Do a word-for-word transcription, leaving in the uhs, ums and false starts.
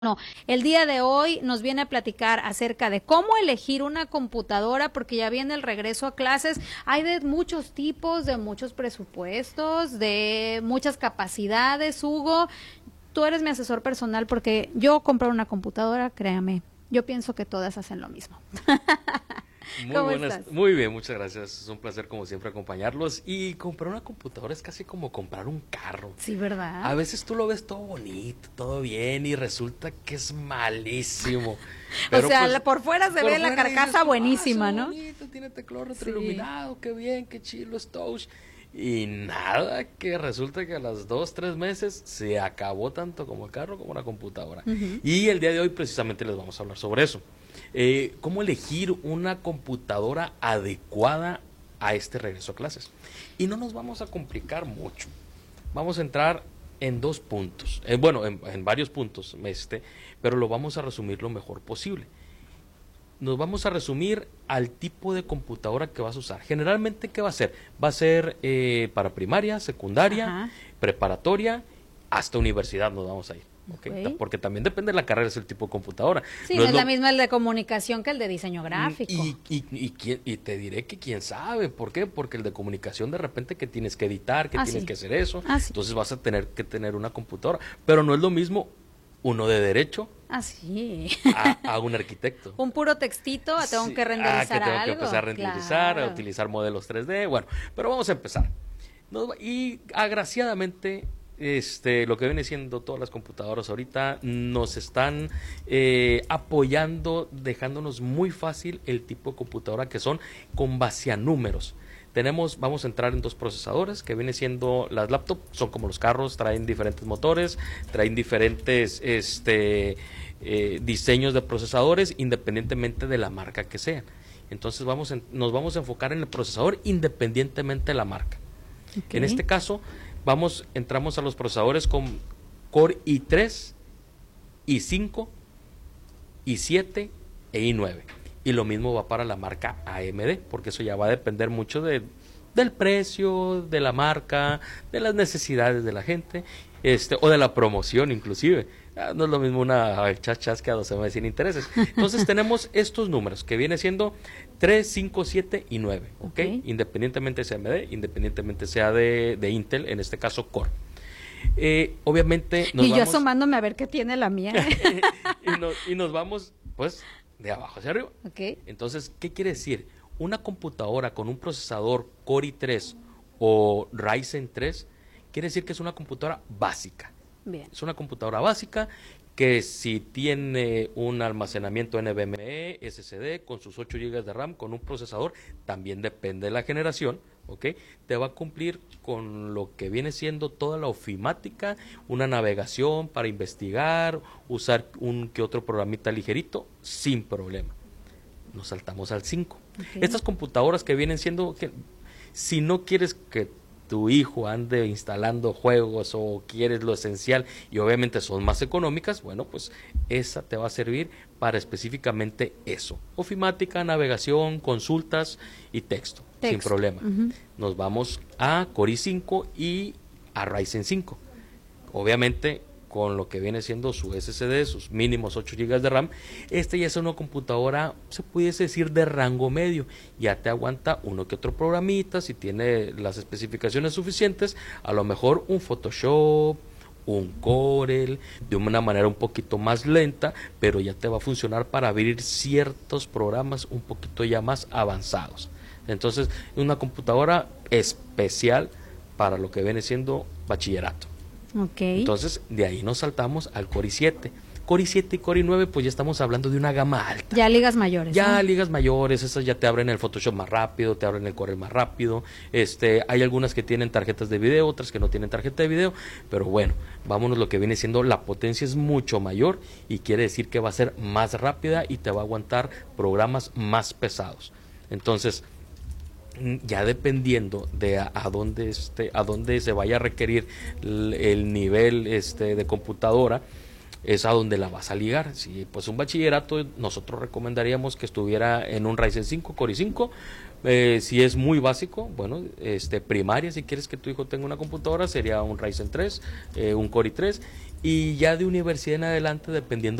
No, el día de hoy nos viene a platicar acerca de cómo elegir una computadora, porque ya viene el regreso a clases. Hay de muchos tipos, de muchos presupuestos, de muchas capacidades. Hugo, tú eres mi asesor personal porque yo comprar una computadora, créame, yo pienso que todas hacen lo mismo. Muy ¿Cómo buenas, estás? muy bien, muchas gracias. Es un placer como siempre acompañarlos. Y comprar una computadora es casi como comprar un carro. Sí, ¿verdad? A veces tú lo ves todo bonito, todo bien y resulta que es malísimo. Pero o sea, pues, por fuera se por ve la fuera carcasa dices, buenísima, "Ah, ¿no? bonito, tiene teclado Sí. retroiluminado, qué bien, qué chilo es touch". Y nada, que resulta que a las dos, tres meses se acabó tanto como el carro como la computadora. Uh-huh. Y el día de hoy precisamente les vamos a hablar sobre eso. Eh, ¿Cómo elegir una computadora adecuada a este regreso a clases? Y no nos vamos a complicar mucho. Vamos a entrar en dos puntos. Eh, bueno, en, en varios puntos, este, pero lo vamos a resumir lo mejor posible. Nos vamos a resumir al tipo de computadora que vas a usar. Generalmente, ¿qué va a ser? Va a ser eh, para primaria, secundaria, Ajá. preparatoria, hasta universidad nos vamos a ir. ¿Okay? Ok. Porque también depende de la carrera, es el tipo de computadora. Sí, No no es es lo- la misma el de comunicación que el de diseño gráfico. y, y, y, quién- y te diré que quién sabe, ¿por qué? Porque el de comunicación de repente que tienes que editar, que Ah, tienes sí. que hacer eso, Ah, sí. entonces vas a tener que tener una computadora, pero no es lo mismo uno de derecho Ah, sí. a, a un arquitecto. Un puro textito, tengo Sí, que renderizar ah, que tengo algo. que empezar a renderizar, Claro. a utilizar modelos tres D, bueno, pero vamos a empezar. Nos va- y agraciadamente, este, lo que viene siendo todas las computadoras ahorita nos están eh, apoyando, dejándonos muy fácil el tipo de computadora que son con base a números. Tenemos, vamos a entrar en dos procesadores que viene siendo las laptops, son como los carros, traen diferentes motores, traen diferentes este, eh, diseños de procesadores independientemente de la marca que sean. Entonces vamos en- nos vamos a enfocar en el procesador independientemente de la marca. Ok. En este caso, vamos, entramos a los procesadores con Core i tres, i cinco, i siete e i nueve. Y lo mismo va para la marca A M D, porque eso ya va a depender mucho de, del precio, de la marca, de las necesidades de la gente, este, o de la promoción inclusive. Ah, no es lo mismo una chachas que a doce meses sin intereses. Entonces tenemos estos números, que viene siendo tres, cinco, siete y nueve, ¿ok? Ok. Independientemente sea A M D, independientemente sea de, de Intel, en este caso Core. Eh, obviamente nos Y yo vamos... asomándome a ver qué tiene la mía. y, nos, y nos vamos, pues, de abajo hacia arriba. Ok. Entonces, ¿qué quiere decir? Una computadora con un procesador Core i tres o Ryzen tres, quiere decir que es una computadora básica. Bien. Es una computadora básica que si tiene un almacenamiento NVMe, S S D, con sus ocho gigas de RAM, con un procesador, también depende de la generación, ¿ok? Te va a cumplir con lo que viene siendo toda la ofimática, una navegación para investigar, usar un que otro programita ligerito, sin problema. Nos saltamos al cinco. Ok. Estas computadoras que vienen siendo, que, si no quieres que tu hijo ande instalando juegos o quieres lo esencial y obviamente son más económicas, bueno, pues esa te va a servir para específicamente eso. Ofimática, navegación, consultas y texto, sin Texto. problema. Ujú. Nos vamos a Core i cinco y a Ryzen cinco. Obviamente con lo que viene siendo su S S D, sus mínimos ocho gigas de RAM, este ya es una computadora, se pudiese decir, de rango medio, ya te aguanta uno que otro programita, si tiene las especificaciones suficientes, a lo mejor un Photoshop, un Corel, de una manera un poquito más lenta, pero ya te va a funcionar para abrir ciertos programas un poquito ya más avanzados. Entonces, una computadora especial para lo que viene siendo bachillerato. Ok. Entonces, de ahí nos saltamos al Core i siete. Core i siete y Core i nueve, pues ya estamos hablando de una gama alta. Ya ligas mayores. Ya ¿no? ligas mayores, esas ya te abren el Photoshop más rápido, te abren el Corel más rápido. Este, hay algunas que tienen tarjetas de video, otras que no tienen tarjeta de video, pero bueno, vámonos lo que viene siendo la potencia es mucho mayor y quiere decir que va a ser más rápida y te va a aguantar programas más pesados. Entonces, ya dependiendo de a, a dónde este a dónde se vaya a requerir el, el nivel este de computadora, es a donde la vas a ligar. Si pues un bachillerato, nosotros recomendaríamos que estuviera en un Ryzen cinco, Core i cinco. Eh, si es muy básico, bueno, este primaria, si quieres que tu hijo tenga una computadora, sería un Ryzen tres, eh, un Core i tres, y ya de universidad en adelante, dependiendo